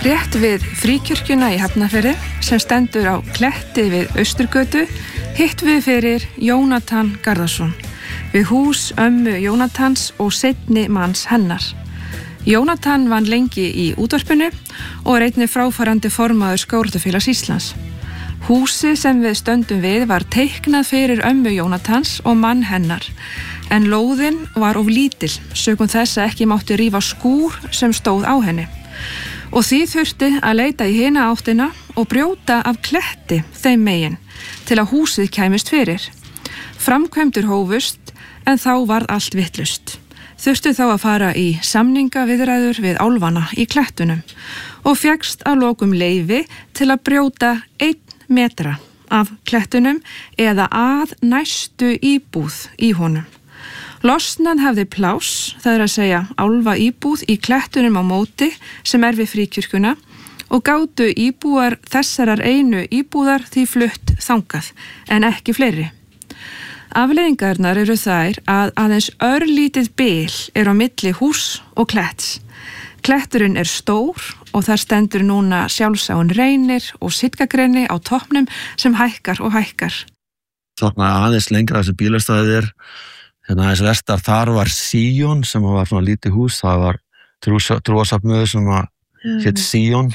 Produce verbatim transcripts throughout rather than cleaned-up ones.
Rétt við Fríkirkjuna í Hafnarfirði sem stendur á kletti við Austurgötu hitt við fyrir Jónatan Garðarsson við hús ömmu Jónatans og seinni manns hennar. Jónatan vann lengi í útvarpinu og er einnig fráfarandi formaður Skógræktarfélags Íslands. Húsið sem við stöndum við var teiknað fyrir ömmu Jónatans og mann hennar, en lóðin var of lítil, sökum þess að ekki mátti rífa skúr sem stóð á henni. Og því þurfti að leita í hina áttina og brjóta af kletti þeim megin til að húsið kæmist fyrir. Framkvæmdur hófust, en þá varð allt vitlaust. Þurfti þá að fara í samningaviðræður við álfana í klettunum og fékkst að lokum leyfi til að brjóta einn metra af klettunum eða að næstu íbúð í honum. Losnan hefði pláss, það er að segja álfa íbúð í klettunum á móti sem er við Fríkirkjuna og gátu íbúar þessarar einu íbúðar því flutt þangað en ekki fleiri. Afleiðingarnar eru þær að aðeins örlítið bil er á milli hús og kletts. Kletturinn er stór og þar stendur núna sjálfsáin reynir og sitkagreni á toppnum sem hækkar og hækkar. Þarna aðeins lengra þessi bílastæðið er, hérna aðeins vestar, þar var Síón sem var svona lítið hús, það var trúarsafnöðu sem var hétt Síón.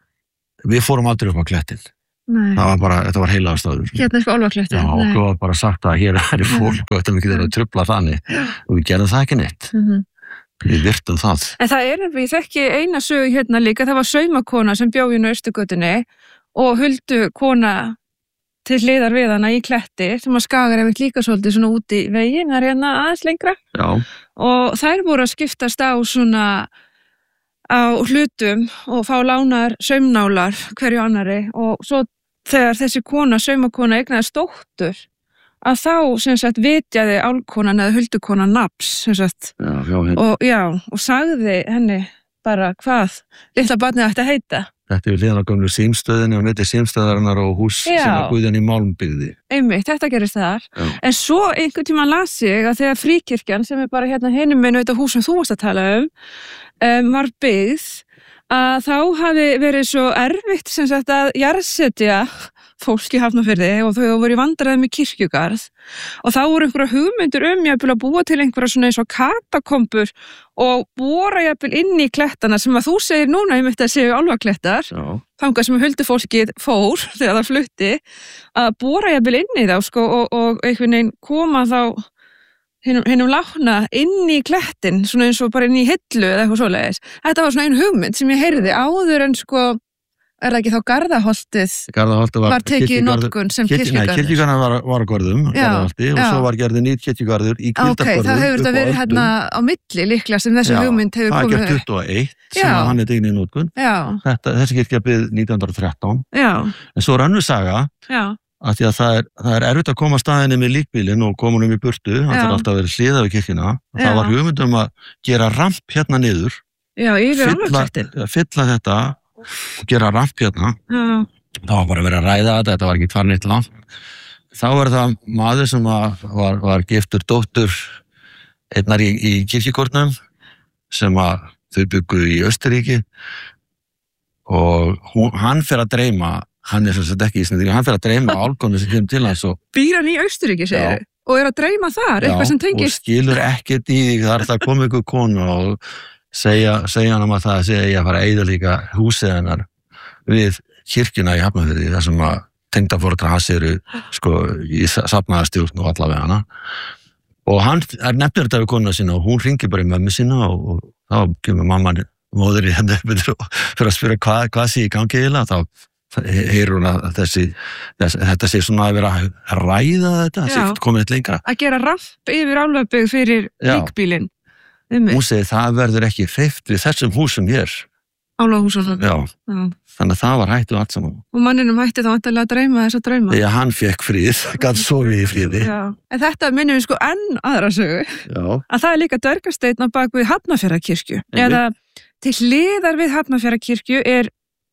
Við fórum aldrei upp á klettinn. Nei. Það var bara, þetta var heilagastöður. Hérna er álfaklettin. Já, okkur var bara sagt að hér er fólk og þetta mikið er að trufla þannig og við gerðum það ekki neitt. Mm-hmm. Við virtum það. En það er, við þekki eina sögu hérna líka, það var saumakona sem bjó í Austurgötunni og huldu kona til hliðar við hana í kletti sem að skagar ef líka svolítið svona út í veginn, það er hérna aðeins lengra. Já. Og þær voru að skiptast á svona á hlutum og fá lánar saumnálar hverju annari og svo þegar þessi kona, saumakona eignaðist dóttur að þá sem sagt vitjaði álkonan eða huldukonan nafns sem sagt já, já, og, já, og sagði henni bara hvað litla barnið ætti að heita. Þetta er við hliðan á gömlu símstöðinni og milli símstöðarinnar og hús já. Sem er Guðjón í Málmbyggði. Einmitt, þetta gerist þar. Já. En svo einhvern tímann las ég að þegar Fríkirkjan sem er bara hérna hinum megin við þetta hús sem þú varst að tala um, um var byggð að þá hafi verið svo erfitt sem sagt að jarðsetja fólk í Hafnarfirði og þau voru í vandræðum í kirkjugarð og þá voru einhverja hugmyndir um jafnvel að búa til einhverja svona eins og katakombur og bora jafnvel inn í klettana sem að þú segir núna um þetta séu álfaklettar þangað sem huldufólkið fór þegar það flutti að bora jafnvel inn í þá sko og, og einhvern veginn koma þá hinum, hinum lána inn í klettin svona eins og bara inn í hillu eða eitthvað svoleiðis. Þetta var svona ein hugmynd sem ég heyrði áður en sko er það ekki þá Garðaholtið Garðaholtið var, var tekið í notkun sem kirkjugarður? Nei, kirkjugarður var, var á Garðum, Garðaholti og svo var gerði nýtt kirkjugarður í Hvíldagörðum. Ok, það hefur þetta verið hérna á milli líklega sem þessu hugmynd hefur komið. Já, það er gert tuttugu og eitt sem hann er tekinn í notkun. Þetta, þessi kirkja byggð nítján hundruð og þrettán. Já. En svo er önnur saga Já. Að því að það er, það er erfitt að koma staðinni með líkbílinn og koma honum í burtu, hann þarf alltaf að vera hliðað við kirkjuna. Það var hugmynd um að gera ramp hérna niður. Já, yfir álfaklettinn. Fylla þetta og gera ramp hérna. Já. Það var bara að vera að ræða þetta, þetta var ekki farin eitt langt. Þá er það maður sem var, var, var giftur dóttur einnar í, í kirkjugarðinum sem að þau byggu í Austurríki og hún, hann fer að dreyma, hann er sem sagt ekki Íslendingur, hann fer að dreyma álkonu sem kemur til hans og býr hann í Austurríki, segir þau? Og er að dreyma þar, eitthvað sem tengist? Já, og skilur ekkert í því, þar er það komið ykkur konu og segja, segja hann um að það segja að fara að eyða líka húsið hennar við kirkjuna í Hafnarfirði þar sem að tengdaforeldrar hans eru sko í safnaðarstjórn og allavega hana og hann er nefnir þetta við konuna sína og hún hringir bara í mömmu sína og, og þá kemur mamman móður í henni fyrir að spyrja hvað, hvað sé í gangi eiginlega þá heyrir hún að þessi, þessi þetta sé svona að vera að ræða þetta það sé komið eitt lengra að gera ramp yfir álfabyggð fyrir líkbílinn. Hún segir það verður ekki hreyft við þessum húsum hér. Álfahúsunum. Já. Já. Þannig að það var hættu allt saman. Og manninum hætti þá vantarlega að dreyma þessa drauma. Já, hann fekk frið, gat sofið í friði. Já. En þetta minnum við sko enn aðra sögu. Já. Að það er líka dvergasteinn á bak við Hafnarfjarðarkirkju. Eða til hliðar við Hafnarfjarðarkirkju er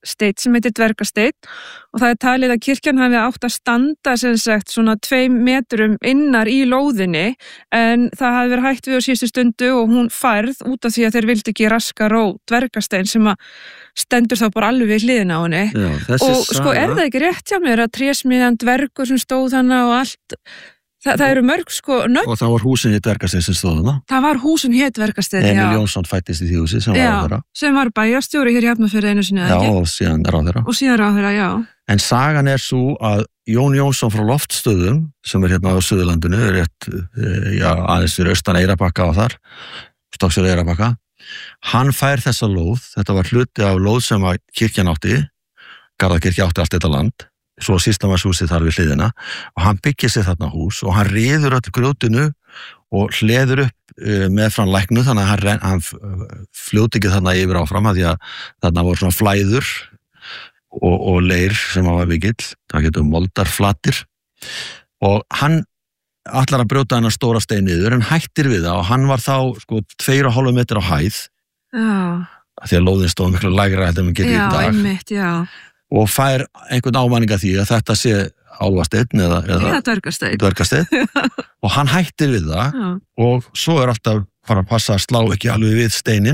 steinn sem heitir dvergasteinn og það er talið að kirkjan hafi átt að standa sem sagt svona tveim metrum innar í lóðinni en það hafi verið hægt við á síðustu stundu og hún færð út af því að þeir vildi ekki raska ró dvergasteinn sem að stendur þá bara alveg við hliðina á henni. Já, og saga... sko er það ekki rétt hjá mér að trésmiðjan dvergur sem stóð hana og allt Þa, það eru mörg sko nögg. Og það var húsin í Dvergasteinn sem stóð hana? Það var húsin hér Dvergasteinn, já. Emil Jónsson fættist í því húsi sem var á þeirra. Já, sem var bæjarstjóri hér í Hafnarfirði einu sinni, ekki? Já, og síðan er á þeirra. Og síðan er á þeirra, já. En sagan er svo að Jón Jónsson frá Loftstöðum, sem er hérna á Suðurlandinu, rétt, já, aðeins fyrir austan Eyrarbakka á þar, Stokkseyri Eyrarbakka, hann fær þessa lóð, þetta var hluti af lóð sem að kirkjan átti, Garðakirkja átti allt þetta land, svo sýslamannshúsið þar við hliðina og hann byggir sér þarna hús og hann riður öll grjótinu og hleður upp uh, með frá læknu þannig að hann, hann fljóti ekki þarna yfir áfram að því að þarna voru svona flæður og, og leir sem var mikill, það getur moldarflatir og hann ætlar að brjóta hennar stóra stein niður en hættir við það og hann var þá sko tveir og hálfu metr á hæð já. Því að lóðin stóð miklu lægra heldur en getur í dag einmitt, já. Og fær einhvern ámæninga því að þetta sé álfasteinn eða, eða dvergasteinn dvergasteinn og hann hættir við það já. Og svo er alltaf fara að passa að slá ekki alveg við steinin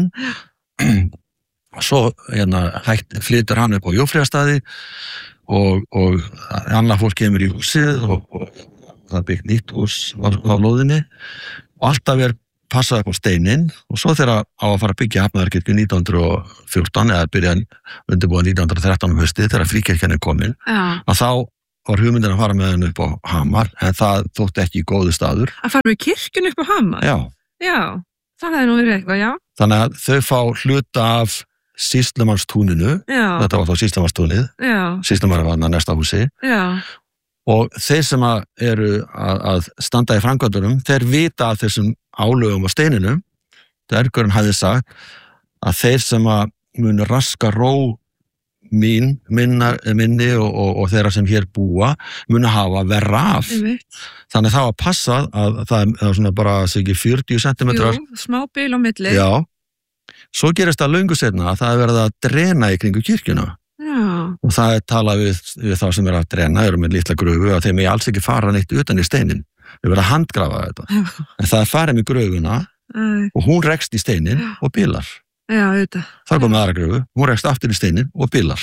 og svo hérna, hætt, flytur hann upp á Jófríðarstaði og, og annað fólk kemur í húsið og, og það er byggt nýtt hús á, á lóðinni og alltaf er passað upp á steinin og svo þegar á að fara að byggja Hafnarfjarðarkirkju nítján hundruð og fjórtán eða byrja undirbúa nítján hundruð og þrettán um haustið þegar fríkirkjan er komin já. Að þá var hugmyndin að fara með henni upp á Hamar en það þótti ekki í góðu staður. Að fara með kirkjun upp á Hamar? Já. Já, það hefði nú verið eitthvað, já. Þannig að þau fá hluta af sýslumannstúninu, þetta var þá sýslumannstúnið, sýslumannur var næsta húsi. Já. Og þeir sem að eru að, að standa í framkvæmdunum, þeir vita að þessum álögum á steininu, dvergurinn hafði sagt að þeir sem að munu raska ró mín, minna, minni og, og, og þeirra sem hér búa munu hafa verra af. Þannig það var passað að það er svona bara sig fjörutíu sentimetrar. Jú, smá bil á milli. Já. Svo gerist það löngu seinna að það er verið að drena í kringu kirkjuna. Já. Og það er talað við, við þá sem er að drena, eru með litla gröfu að þeim er alls ekki fara neitt utan í steinin. Við verðum að handgrafa þetta. Já. En það er farið með gröfuna Æ. Og hún rekst í steinin og bilar. Já, þetta. Það kom með aðra gröfu, hún rekst aftur í steinin og bilar.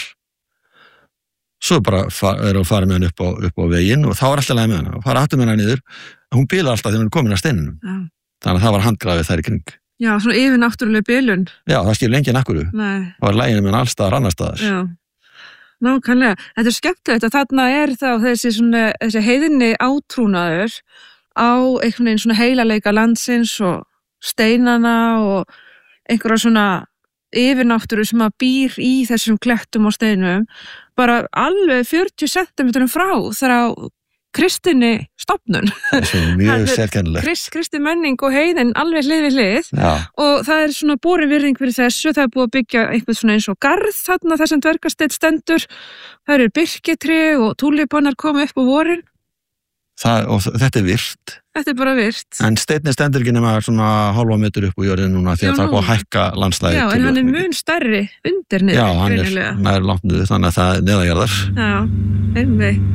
Svo bara er að fara með hann upp á, upp á veginn og þá er alltaf leið með hann. Og fara aftur með hann niður, hún bilar alltaf þegar hann er komin að steininum. Já. Þannig að það var handgrafið þær í kring. Já, svona yfir náttúrulega bilun. Já, það skilur lengi en akkuru. Nei. Það var læginu með allstaðar annar staðar. Já. Nákvæmlega. Þetta er skemmtilegt að þarna er þá þessi, svona, þessi heiðinni átrúnaður á einhvern veginn svona heilaleika landsins og steinana og einhverja svona yfirnáttúru sem að býr í þessum klettum og steinum bara alveg fjörutíu sentimetrum frá þar á kristinni stofnun. Það er svona mjög sérkennilegt. Krist, kristi menning og heiðin alveg hlið við hlið. Já. Og það er svona borin virðing fyrir þessu, það er búið að byggja eitthvað svona eins og garð þarna þar sem dvergasteinn stendur. Það eru birkitré og túlipanar koma upp á vorin. Það, og þetta er virt. Þetta er bara virt. En steinninn stendur ekki nema svona hálfa metur upp á jörðin núna því að það er búið að hækka landslægi. Já, en hann er mun stærri undir niður. Já, hann er, hann er langt niður, þannig að það er neðanjarðar. Já, einmitt.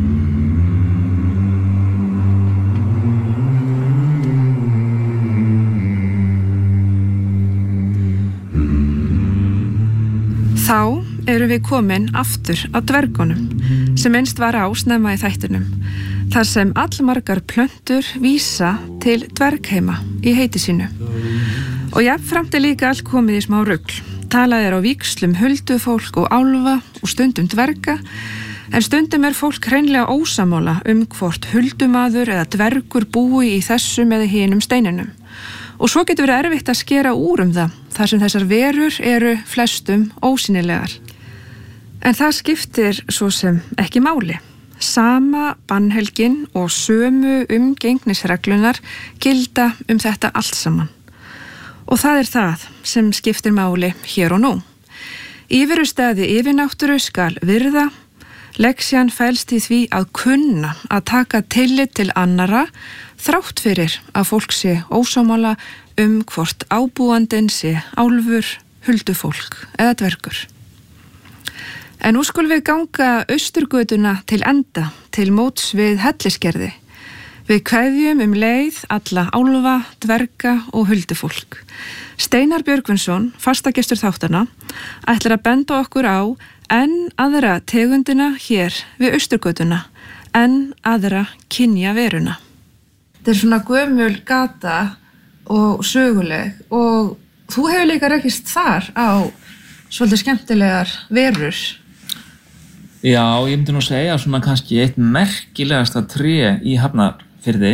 Þá eru við komin aftur á dvergunum sem einst var á snemma í þættinum þar sem allmargar plöntur vísa til dvergheima í heiti sínu. Og jafnframt er líka allt komið í smá rugl. Talað er á víxlum huldufólk og álfa og stundum dverga en stundum er fólk hreinlega ósamála um hvort huldumaður eða dvergur búi í þessum eða hinum steininum. Og svo getur verið erfitt að skera úr um það, þar sem þessar verur eru flestum ósýnilegar. En það skiptir svo sem ekki máli. Sama bannhelgin og sömu umgengnisreglunar gilda um þetta allt saman. Og það er það sem skiptir máli hér og nú. Yfirustæði yfirnáttúru skal virða, leksjan fælst í því að kunna að taka tillit til annara þrátt fyrir að fólk sé ósámála um hvort ábúandinn sé álfur, huldufólk eða dvergur. En nú skulum við ganga Austurgötuna til enda, til móts við Hellisgerði. Við kveðjum um leið alla álfa, dverga og huldufólk. Steinar Björgvinsson, fastagestur þáttana, ætlar að benda okkur á enn aðra tegundina hér við Austurgötuna, enn aðra kynja veruna. Þetta er svona gömul gata og söguleg og þú hefur líka rekist þar á svolítið skemmtilegar verur. Já, ég myndi nú segja svona kannski eitt merkilegasta tré í Hafnarfirði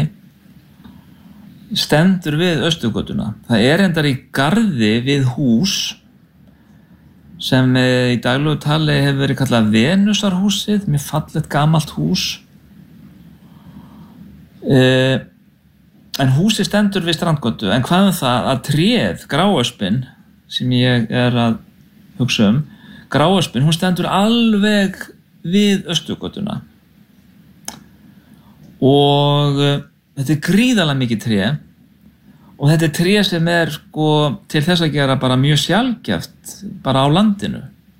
stendur við Austurgötuna. Það er endar í garði við hús sem í daglegu tali hefur verið kallað Venusarhúsið, mjög fallegt gamalt hús. Uh, en húsið stendur við Strandgötu, en hvað um það að tréð, gráöspin, sem ég er að hugsa um, gráöspin, hún stendur alveg við Austurgötuna og uh, þetta er gríðarlega mikið tré og þetta er tré sem er sko til þess að gera bara mjög sjaldgæft bara á landinu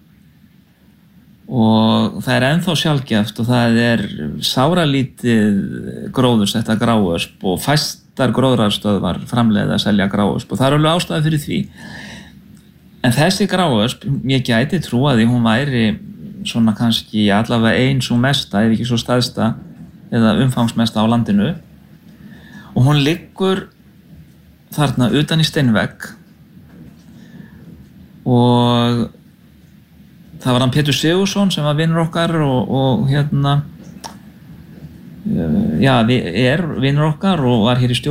og það er ennþá sjaldgæft og það er sáralítið gróðursetta gráösp og fæstar gróðrarstöðvar framleiða að selja gráösp og það er alveg ástæða fyrir því en þessi gráösp, ég gæti trúa því hún væri svona kannski allavega ein svo mesta, ef ekki svo stærsta eða umfangsmesta á landinu og hún liggur þarna utan í steinvegg og það var hann Pétur Sigurðsson sem var vinur okkar og, og hérna já, er vinur okkar og var hér í stjórn